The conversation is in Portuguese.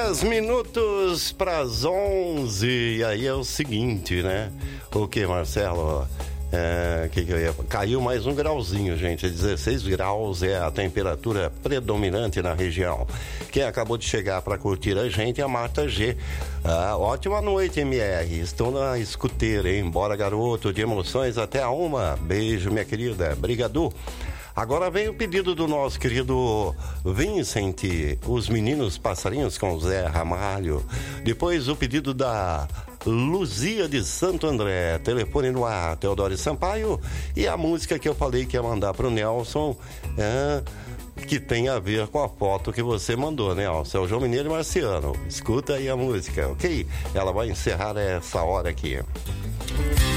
10 minutos para as 11. E aí é o seguinte, né? O que, Marcelo? Caiu mais um grauzinho, gente. 16 graus é a temperatura predominante na região. Quem acabou de chegar para curtir a gente é a Marta G. Ótima noite, MR. Estou na escuteira, hein? Bora, garoto, de emoções até a 1. Beijo, minha querida. Brigadu. Agora vem o pedido do nosso querido Vincent, Os Meninos Passarinhos com Zé Ramalho. Depois o pedido da Luzia de Santo André, telefone no ar, Teodoro Sampaio. E a música que eu falei que ia mandar pro Nelson, que tem a ver com a foto que você mandou, Nelson. É o João Mineiro e Marciano. Escuta aí a música, ok? Ela vai encerrar essa hora aqui.